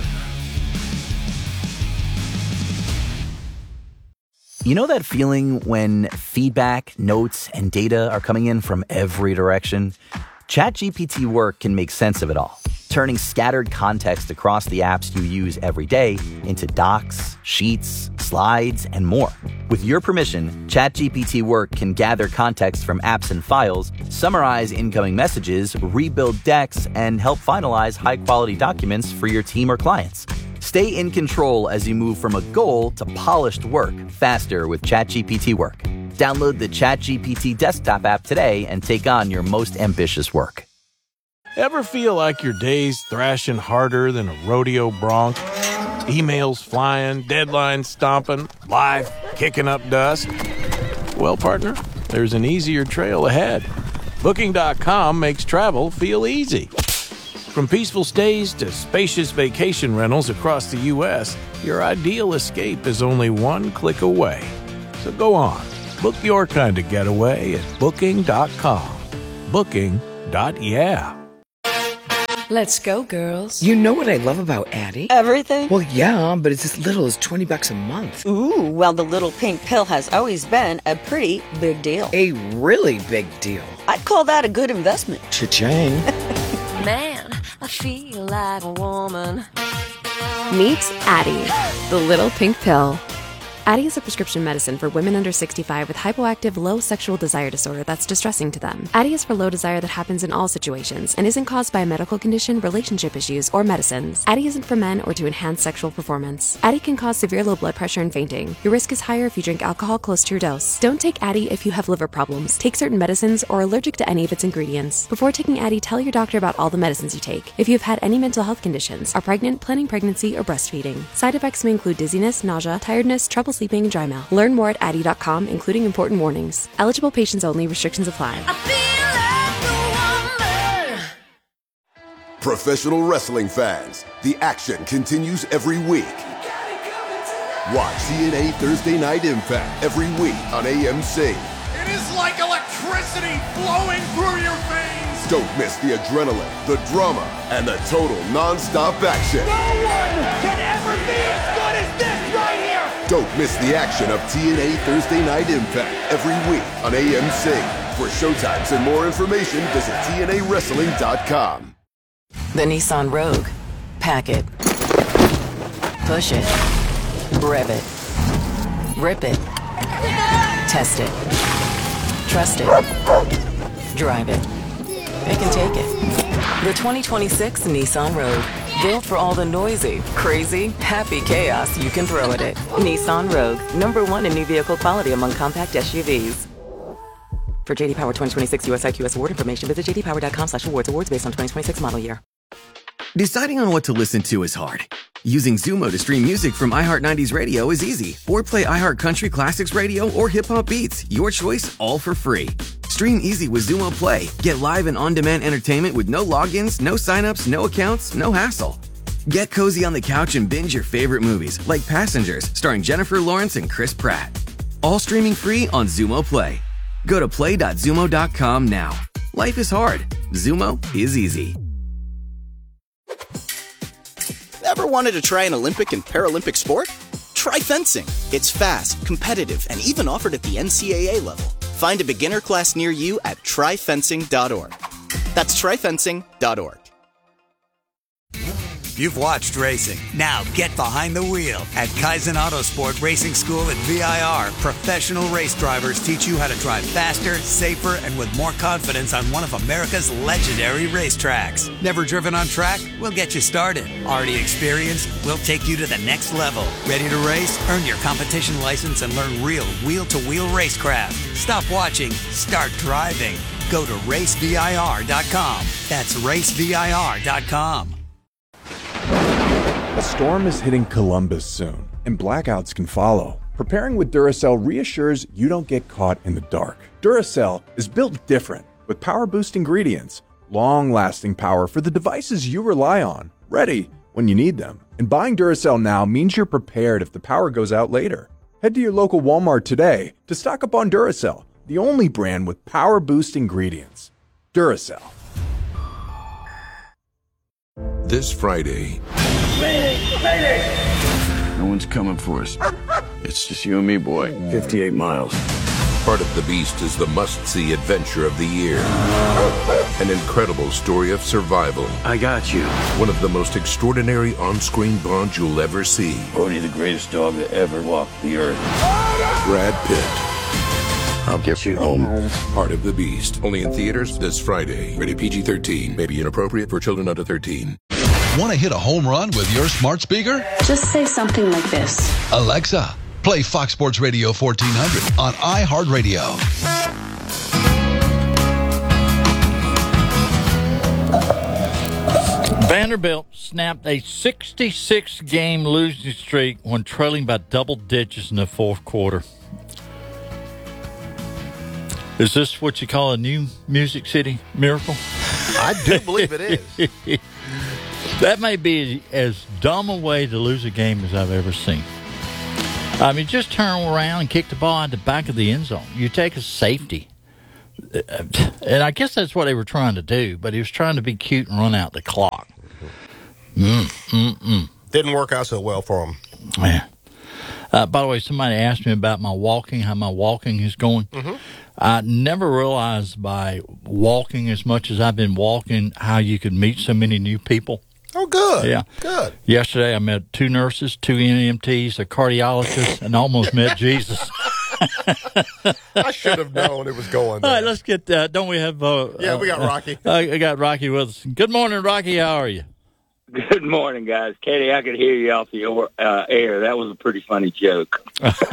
You know that feeling when feedback, notes, and data are coming in from every direction? ChatGPT Work can make sense of it all, turning scattered context across the apps you use every day into docs, sheets, slides, and more. With your permission, ChatGPT Work can gather context from apps and files, summarize incoming messages, rebuild decks, and help finalize high-quality documents for your team or clients. Stay in control as you move from a goal to polished work faster with ChatGPT Work. Download the ChatGPT desktop app today and take on your most ambitious work. Ever feel like your day's thrashing harder than a rodeo bronc? Emails flying, deadlines stomping, life kicking up dust? Well, partner, there's an easier trail ahead. Booking.com makes travel feel easy. From peaceful stays to spacious vacation rentals across the U.S., your ideal escape is only one click away. So go on, Book your kind of getaway at Booking.com. Booking.yeah. Let's go, girls. You know what I love about Addie? Everything? Well, yeah, but it's as little as $20 a month. Ooh, well, the little pink pill has always been a pretty big deal. A really big deal. I'd call that a good investment. Cha-ching. Man, I feel like a woman. Meet Addie, the little pink pill. Addie is a prescription medicine for women under 65 with hypoactive, low sexual desire disorder that's distressing to them. Addie is for low desire that happens in all situations and isn't caused by a medical condition, relationship issues, or medicines. Addie isn't for men or to enhance sexual performance. Addie can cause severe low blood pressure and fainting. Your risk is higher if you drink alcohol close to your dose. Don't take Addie if you have liver problems, take certain medicines, or are allergic to any of its ingredients. Before taking Addie, tell your doctor about all the medicines you take. If you have had any mental health conditions, are pregnant, planning pregnancy, or breastfeeding. Side effects may include dizziness, nausea, tiredness, trouble sleeping, and dry mouth. Learn more at Addie.com, including important warnings. Eligible patients only. Restrictions apply. Professional wrestling fans, the action continues every week. Watch TNA Thursday Night Impact every week on AMC. It is like electricity flowing through your veins. Don't miss the adrenaline, the drama, and the total non-stop action. No one can ever be as good as this right here. Don't miss the action of TNA Thursday Night Impact every week on AMC. For showtimes and more information, visit TNAWrestling.com. The Nissan Rogue. Pack it. Push it. Rev it. Rip it. Test it. Trust it. Drive it. It can take it. The 2026 Nissan Rogue. Built for all the noisy, crazy, happy chaos you can throw at it. Nissan Rogue. #1 in new vehicle quality among compact SUVs. For JD Power 2026 US IQS award information, visit jdpower.com/awards. Awards based on 2026 model year. Deciding on what to listen to is hard. Using Zumo to stream music from iHeart 90s Radio is easy. Or play iHeart Country Classics Radio or Hip Hop Beats. Your choice, all for free. Stream easy with Zumo Play. Get live and on-demand entertainment with no logins, no signups, no accounts, no hassle. Get cozy on the couch and binge your favorite movies, like Passengers, starring Jennifer Lawrence and Chris Pratt. All streaming free on Zumo Play. Go to play.zumo.com now. Life is hard. Zumo is easy. Ever wanted to try an Olympic and Paralympic sport? Try fencing. It's fast, competitive, and even offered at the NCAA level. Find a beginner class near you at tryfencing.org. That's tryfencing.org. You've watched racing. Now get behind the wheel. At Kaizen Autosport Racing School at VIR, professional race drivers teach you how to drive faster, safer, and with more confidence on one of America's legendary racetracks. Never driven on track? We'll get you started. Already experienced? We'll take you to the next level. Ready to race? Earn your competition license and learn real wheel-to-wheel racecraft. Stop watching. Start driving. Go to racevir.com. That's racevir.com. A storm is hitting Columbus soon, and blackouts can follow. Preparing with Duracell reassures you don't get caught in the dark. Duracell is built different, with power-boost ingredients, long-lasting power for the devices you rely on, ready when you need them. And buying Duracell now means you're prepared if the power goes out later. Head to your local Walmart today to stock up on Duracell, the only brand with power-boost ingredients. Duracell. This Friday, no one's coming for us. It's just you and me, boy. 58 miles. Heart of the Beast is the must-see adventure of the year. An incredible story of survival. I got you. One of the most extraordinary on-screen bonds you'll ever see. Bodhi, the greatest dog that ever walked the earth. Brad Pitt. I'll get you home. Heart of the Beast. Only in theaters this Friday. Rated PG-13. May be inappropriate for children under 13. Want to hit a home run with your smart speaker? Just say something like this. Alexa, play Fox Sports Radio 1400 on iHeartRadio. Vanderbilt snapped a 66-game losing streak when trailing by double digits in the fourth quarter. Is this what you call a new Music City miracle? I do believe it is. That may be as dumb a way to lose a game as I've ever seen. I mean, just turn around and kick the ball at the back of the end zone. You take a safety. And I guess that's what they were trying to do, but he was trying to be cute and run out the clock. Didn't work out so well for him. Yeah. By the way, somebody asked me about my walking, how my walking is going. Mm-hmm. I never realized by walking as much as I've been walking how you could meet so many new people. Oh, good. Yeah. Good. Yesterday I met 2 nurses, 2 NMTs, a cardiologist, and almost met Jesus. I should have known it was going there. All right, let's get don't we have... yeah, we got Rocky. I got Rocky with us. Good morning, Rocky. How are you? Good morning, guys. Katie, I could hear you off the air. That was a pretty funny joke.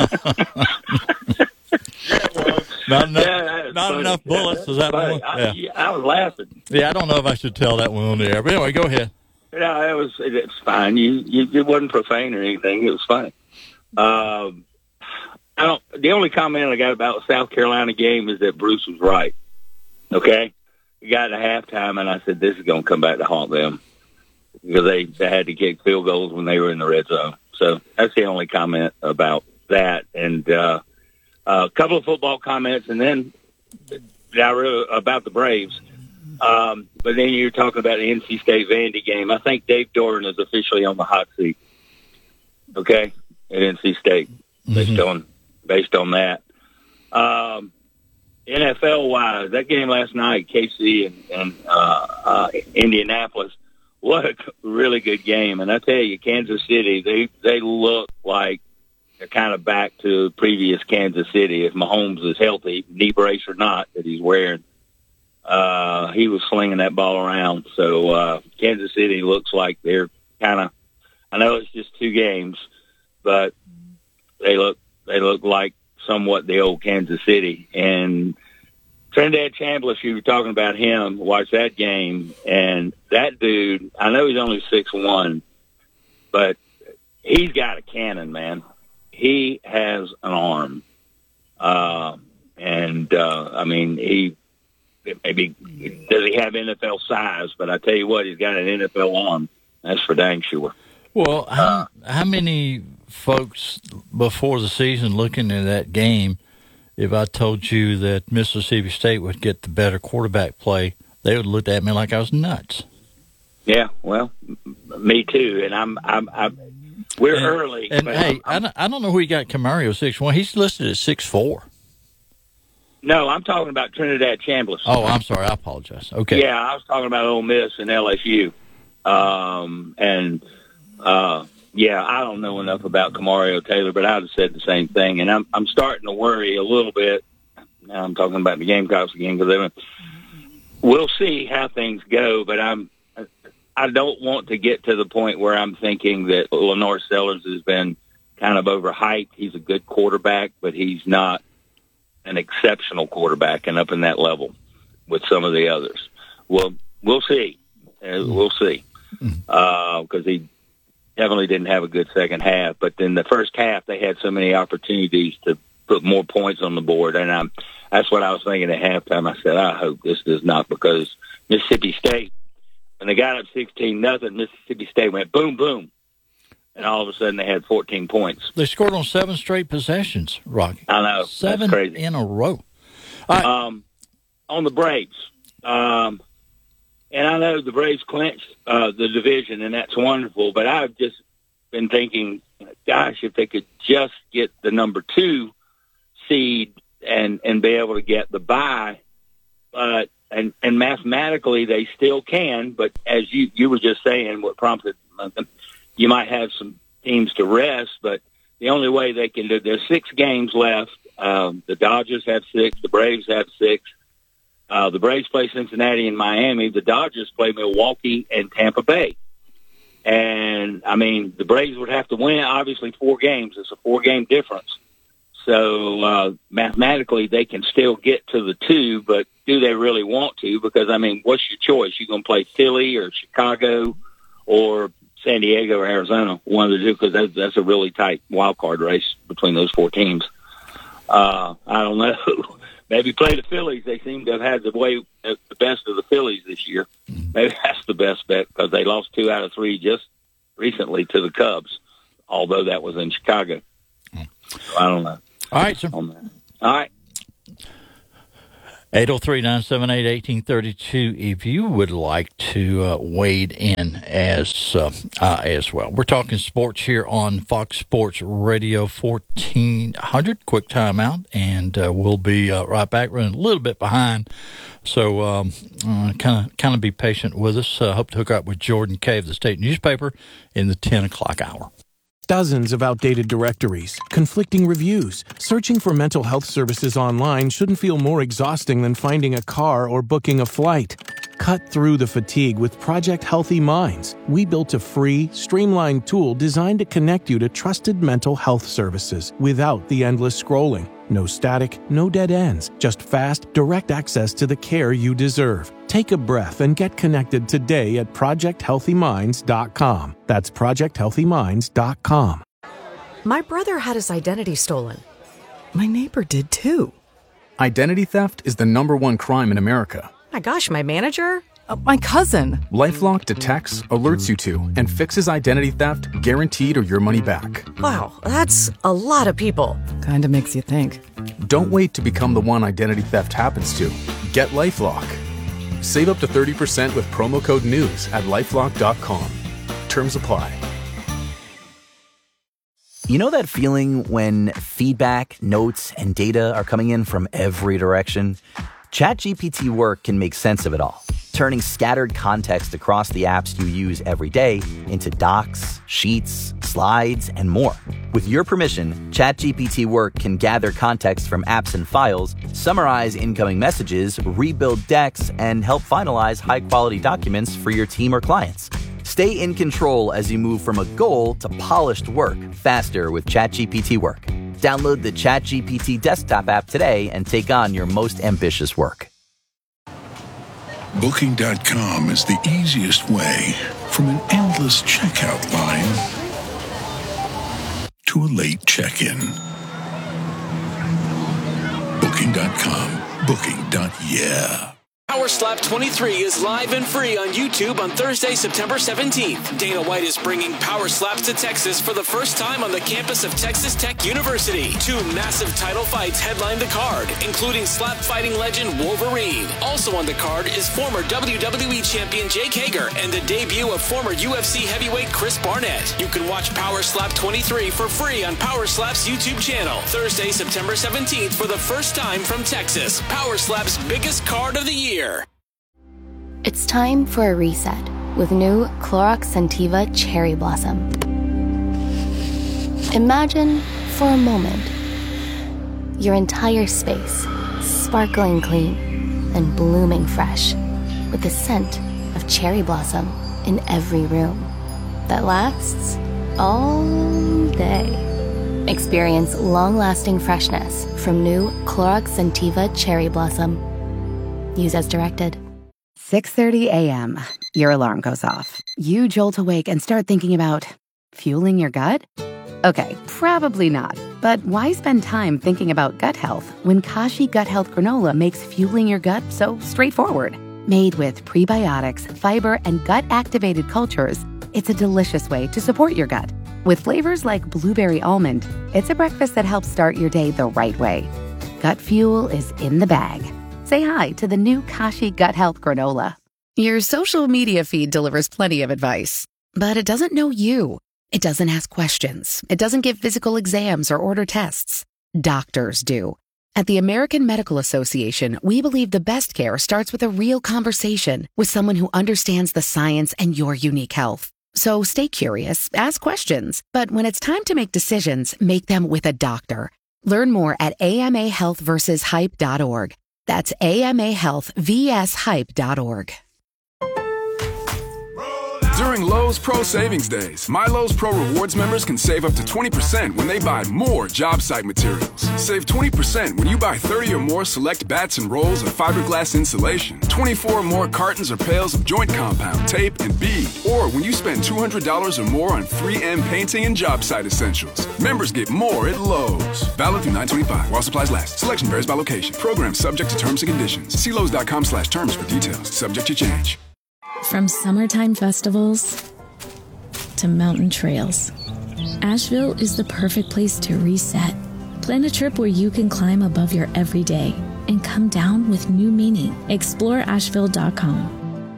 Not enough bullets. Is that one? I was laughing. Yeah, I don't know if I should tell that one on the air. But anyway, go ahead. No, it's fine. It wasn't profane or anything. It was funny. The only comment I got about the South Carolina game is that Bruce was right. Okay? We got to halftime, and I said, this is going to come back to haunt them. Because they had to kick field goals when they were in the red zone. So that's the only comment about that. And a couple of football comments, and then about the Braves. But then you're talking about the NC State Vandy game. I think Dave Doran is officially on the hot seat. Okay, at NC State, based on that. NFL wise, that game last night, KC and Indianapolis. What a really good game. And I tell you, Kansas City, they look like they're kind of back to previous Kansas City. If Mahomes is healthy, knee brace or not, that he's wearing, he was slinging that ball around. So Kansas City looks like they're kind of, I know it's just 2 games, but they look like somewhat the old Kansas City. And Trinidad Chambliss, you were talking about him, watched that game, and that dude, I know he's only 6'1", but he's got a cannon, man. He has an arm. I mean, does he have NFL size, but I tell you what, he's got an NFL arm. That's for dang sure. Well, how many folks before the season looking at that game, if I told you that Mississippi State would get the better quarterback play, they would look at me like I was nuts. Yeah, well, me too. And we're early. And hey, I don't know who he got Camario 6'1". He's listed at 6'4". No, I'm talking about Trinidad Chambliss. Oh, I'm sorry. I apologize. Okay. Yeah, I was talking about Ole Miss and LSU. Yeah, I don't know enough about Camario Taylor, but I would have said the same thing. And I'm starting to worry a little bit. Now I'm talking about the Gamecocks again because we'll see how things go. But I don't want to get to the point where I'm thinking that Lenore Sellers has been kind of overhyped. He's a good quarterback, but he's not an exceptional quarterback and up in that level with some of the others. Well, we'll see. We'll see. Because he definitely didn't have a good second half. But then the first half, they had so many opportunities to put more points on the board. And that's what I was thinking at halftime. I said, I hope this does not, because Mississippi State, when they got up 16-0, Mississippi State went boom, boom. And all of a sudden they had 14 points. They scored on 7 straight possessions, Rocky. I know. 7 that's crazy. in a row. On the Braves, and I know the Braves clinched the division, and that's wonderful, but I've just been thinking, gosh, if they could just get the number 2 seed and be able to get the bye, and mathematically they still can, but as you were just saying, what prompted you might have some teams to rest, but the only way they can do, there's 6 games left. The Dodgers have 6, the Braves have 6. The Braves play Cincinnati and Miami. The Dodgers play Milwaukee and Tampa Bay. And, I mean, the Braves would have to win, obviously, 4 games. It's a 4-game difference. So, mathematically, they can still get to the 2, but do they really want to? Because, I mean, what's your choice? You going to play Philly or Chicago or San Diego or Arizona? One of the 2, because that's a really tight wild card race between those 4 teams. I don't know. Maybe play the Phillies. They seem to have had the best of the Phillies this year. Maybe that's the best bet, because they lost 2 out of 3 just recently to the Cubs, although that was in Chicago. I don't know. All right, sir. All right. 803-978-1832 if you would like to wade in as well. We're talking sports here on Fox Sports Radio 1400. Quick timeout, and we'll be right back. Running a little bit behind, so kind of be patient with us. Hope to hook up with Jordan Kay of the State Newspaper in the 10 o'clock hour. Dozens of outdated directories, conflicting reviews. Searching for mental health services online shouldn't feel more exhausting than finding a car or booking a flight. Cut through the fatigue with Project Healthy Minds. We built a free, streamlined tool designed to connect you to trusted mental health services without the endless scrolling. No static, no dead ends, just fast, direct access to the care you deserve. Take a breath and get connected today at ProjectHealthyMinds.com. That's ProjectHealthyMinds.com. My brother had his identity stolen. My neighbor did too. Identity theft is the #1 crime in America. My gosh, my manager? My cousin. LifeLock detects, alerts you to, and fixes identity theft guaranteed or your money back. Wow, that's a lot of people. Kinda makes you think. Don't wait to become the one identity theft happens to. Get LifeLock. Save up to 30% with promo code NEWS at LifeLock.com. Terms apply. You know that feeling when feedback, notes, and data are coming in from every direction? ChatGPT Work can make sense of it all, turning scattered context across the apps you use every day into docs, sheets, slides, and more. With your permission, ChatGPT Work can gather context from apps and files, summarize incoming messages, rebuild decks, and help finalize high-quality documents for your team or clients. Stay in control as you move from a goal to polished work faster with ChatGPT Work. Download the ChatGPT desktop app today and take on your most ambitious work. Booking.com is the easiest way from an endless checkout line to a late check-in. Booking.com. Booking.yeah. Power Slap 23 is live and free on YouTube on Thursday, September 17th. Dana White is bringing Power Slaps to Texas for the first time on the campus of Texas Tech University. 2 massive title fights headline the card, including slap fighting legend Wolverine. Also on the card is former WWE champion Jake Hager and the debut of former UFC heavyweight Chris Barnett. You can watch Power Slap 23 for free on Power Slap's YouTube channel. Thursday, September 17th for the first time from Texas. Power Slap's biggest card of the year. It's time for a reset with new Clorox Scentiva Cherry Blossom. Imagine, for a moment, your entire space sparkling clean and blooming fresh with the scent of cherry blossom in every room that lasts all day. Experience long-lasting freshness from new Clorox Scentiva Cherry Blossom. Use as directed. 6:30 a.m. Your alarm goes off. You jolt awake and start thinking about fueling your gut? Okay, probably not. But why spend time thinking about gut health when Kashi Gut Health Granola makes fueling your gut so straightforward? Made with prebiotics, fiber, and gut-activated cultures, it's a delicious way to support your gut. With flavors like blueberry almond, it's a breakfast that helps start your day the right way. Gut fuel is in the bag. Say hi to the new Kashi Gut Health Granola. Your social media feed delivers plenty of advice, but it doesn't know you. It doesn't ask questions. It doesn't give physical exams or order tests. Doctors do. At the American Medical Association, we believe the best care starts with a real conversation with someone who understands the science and your unique health. So stay curious, ask questions, but when it's time to make decisions, make them with a doctor. Learn more at amahealthversushype.org. That's amahealthvshype.org. During Lowe's Pro Savings Days, My Lowe's Pro Rewards members can save up to 20% when they buy more job site materials. Save 20% when you buy 30 or more select bats and rolls of fiberglass insulation, 24 or more cartons or pails of joint compound, tape, and bead, or when you spend $200 or more on 3M painting and job site essentials. Members get more at Lowe's. Valid through 9/25 while supplies last. Selection varies by location. Program subject to terms and conditions. See Lowe's.com/terms for details. Subject to change. From summertime festivals to mountain trails, Asheville is the perfect place to reset. Plan a trip where you can climb above your everyday and come down with new meaning. Explore Asheville.com.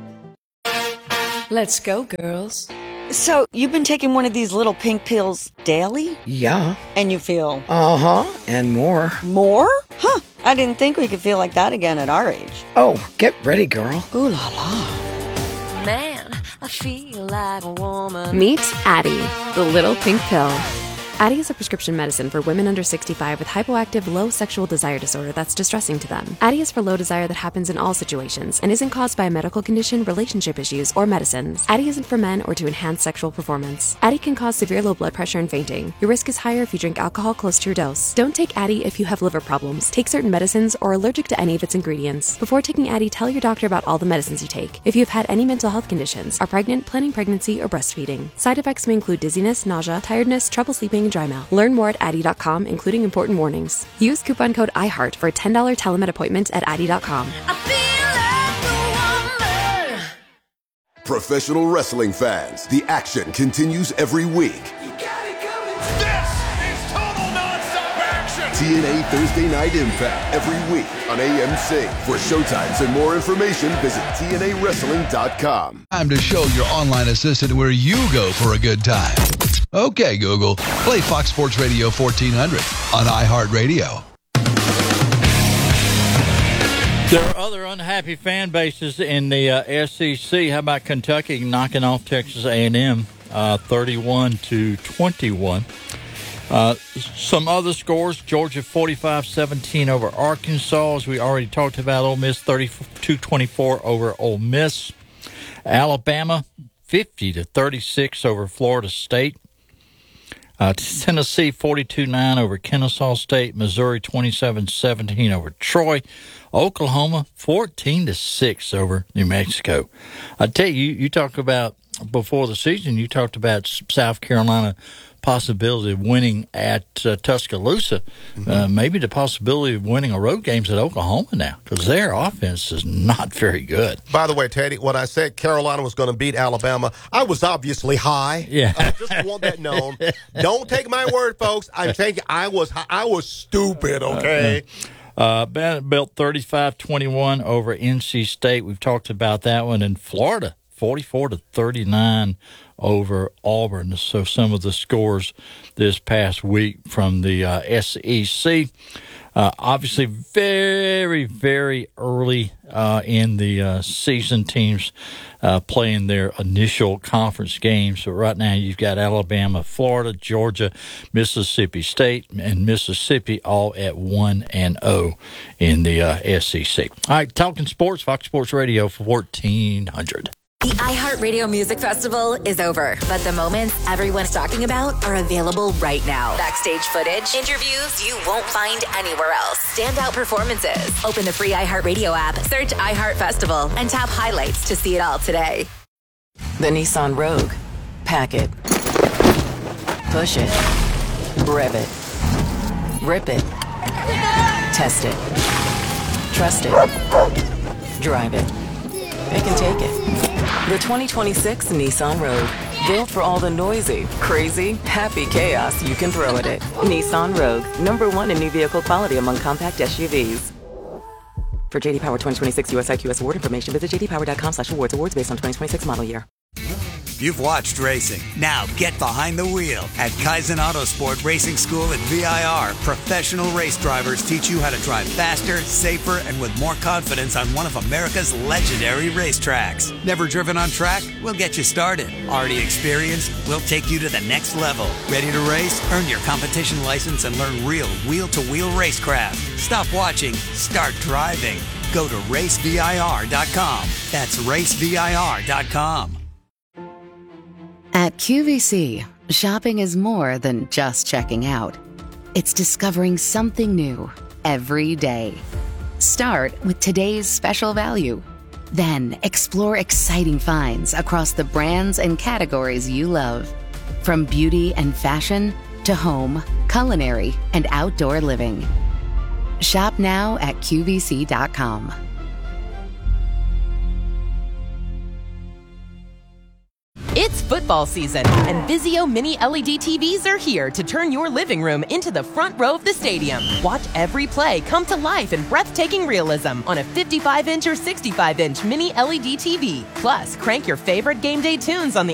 Let's go, girls. So, you've been taking one of these little pink pills daily? Yeah. And you feel? Uh-huh, and more. More? Huh, I didn't think we could feel like that again at our age. Oh, get ready, girl. Ooh la la. Man, I feel like a woman. Meet Addie, the little pink pill. Addie is a prescription medicine for women under 65 with hypoactive low sexual desire disorder that's distressing to them. Addie is for low desire that happens in all situations and isn't caused by a medical condition, relationship issues, or medicines. Addie isn't for men or to enhance sexual performance. Addie can cause severe low blood pressure and fainting. Your risk is higher if you drink alcohol close to your dose. Don't take Addie if you have liver problems, take certain medicines, or are allergic to any of its ingredients. Before taking Addie, tell your doctor about all the medicines you take. If you have had any mental health conditions, are pregnant, planning pregnancy, or breastfeeding. Side effects may include dizziness, nausea, tiredness, trouble sleeping, and dry mouth. Learn more at Addie.com, including important warnings. Use coupon code IHEART for a $10 telemed appointment at Addie.com. Professional wrestling fans, the action continues every week. TNA Thursday Night Impact every week on AMC. For showtimes and more information, visit TNAWrestling.com. Time to show your online assistant where you go for a good time. Okay, Google, play Fox Sports Radio 1400 on iHeartRadio. There are other unhappy fan bases in the SEC. How about Kentucky knocking off Texas A&M 31-21? Some other scores: Georgia 45-17 over Arkansas, as we already talked about. Ole Miss 32-24 over Ole Miss. Alabama 50-36 over Florida State. Tennessee 42-9 over Kennesaw State. Missouri 27-17 over Troy. Oklahoma 14-6 over New Mexico. I tell you, you talk about before the season. You talked about South Carolina possibility of winning at Tuscaloosa. Maybe the possibility of winning a road games at Oklahoma now, because their offense is not very good. By the way, Teddy, when I said Carolina was going to beat Alabama, I was obviously high. Yeah, I just want that known. Don't take my word, folks. I'm saying I was stupid. Okay. Vanderbilt 35-21 over NC State. We've talked about that one. In Florida, 44-39 over Auburn. So some of the scores this past week from the SEC. Obviously, very, very early in the season, teams playing their initial conference games. So right now you've got Alabama, Florida, Georgia, Mississippi State, and Mississippi all at 1-0 in the SEC. All right, talking sports, Fox Sports Radio 1400. The iHeartRadio Music Festival is over, but the moments everyone's talking about are available right now. Backstage footage, interviews you won't find anywhere else, standout performances. Open the free iHeartRadio app, search iHeart Festival, and tap highlights to see it all today. The Nissan Rogue. Pack it. Push it. Rev it. Rip it. Test it. Trust it. Drive it. It can take it. The 2026 Nissan Rogue. Built for all the noisy, crazy, happy chaos you can throw at it. Nissan Rogue. #1 in new vehicle quality among compact SUVs. For J.D. Power 2026 US IQS award information, visit jdpower.com/awards. Awards based on 2026 model year. You've watched racing. Now get behind the wheel. At Kaizen Autosport Racing School at VIR, professional race drivers teach you how to drive faster, safer, and with more confidence on one of America's legendary racetracks. Never driven on track? We'll get you started. Already experienced? We'll take you to the next level. Ready to race? Earn your competition license and learn real wheel-to-wheel racecraft. Stop watching. Start driving. Go to racevir.com. That's racevir.com. At QVC, shopping is more than just checking out. It's discovering something new every day. Start with today's special value. Then explore exciting finds across the brands and categories you love. From beauty and fashion to home, culinary, and outdoor living. Shop now at QVC.com. It's It's football season, and Vizio Mini LED TVs are here to turn your living room into the front row of the stadium. Watch every play come to life in breathtaking realism on a 55-inch or 65-inch Mini LED TV. Plus, crank your favorite game day tunes on the